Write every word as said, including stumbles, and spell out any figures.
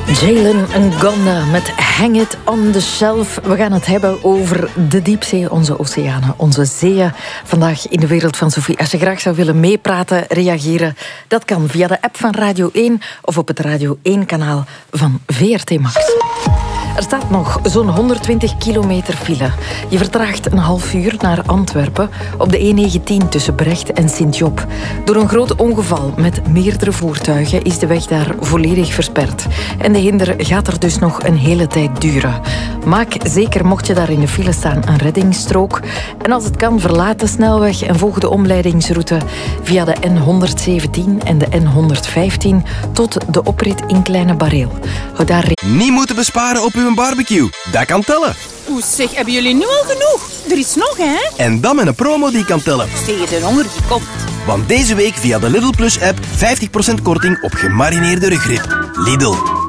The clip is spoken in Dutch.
Jalen Ngonda met Hang It on the Shelf. We gaan het hebben over de diepzee, onze oceanen, onze zeeën. Vandaag in de wereld van Sophie. Als je graag zou willen meepraten, reageren, dat kan via de app van Radio één of op het Radio één-kanaal van V R T Max. Er staat nog zo'n honderdtwintig kilometer file. Je vertraagt een half uur naar Antwerpen op de E negentien tussen Brecht en Sint-Job. Door een groot ongeval met meerdere voertuigen is de weg daar volledig versperd. En de hinder gaat er dus nog een hele tijd duren. Maak zeker, mocht je daar in de file staan, een reddingsstrook. En als het kan, verlaat de snelweg en volg de omleidingsroute via de N honderdzeventien en de N honderdvijftien tot de oprit in Kleine Bareel. Hou daar re- Niet moeten besparen op uw barbecue. Dat kan tellen. Oeh, zeg, hebben jullie nu al genoeg? Er is nog, hè? En dan met een promo die kan tellen. Tegen de honger die komt. Want deze week via de Lidl Plus app vijftig procent korting op gemarineerde rugrib. Lidl.